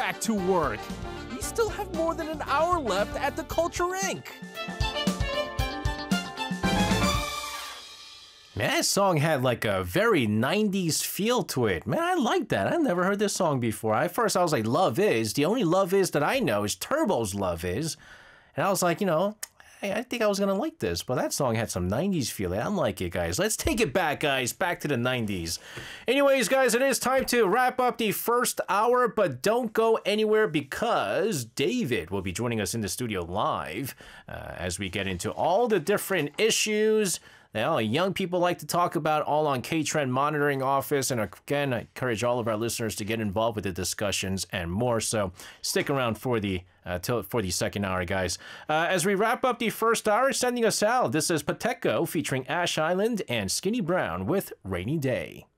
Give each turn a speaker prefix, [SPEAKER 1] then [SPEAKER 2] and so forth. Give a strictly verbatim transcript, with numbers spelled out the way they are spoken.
[SPEAKER 1] back to work. We still have more than an hour left at the Culture Incorporated. Man, that song had like a very nineties feel to it. Man, I like that. I never heard this song before. At first, I was like, Love Is. The only Love Is that I know is Turbo's Love Is. And I was like, you know, hey, I think I was going to like this. But that song had some nineties feel. I like it, guys. Let's take it back, guys. Back to the nineties. Anyways, guys, it is time to wrap up the first hour. But don't go anywhere because David will be joining us in the studio live uh, as we get into all the different issues Now, young people like to talk about all on K-Trend Monitoring Office. And again, I encourage all of our listeners to get involved with the discussions and more. So stick around for the uh, till, for the second hour, guys. Uh, as we wrap up the first hour, sending us out, this is Pateco featuring Ash Island and Skinny Brown with Rainy Day.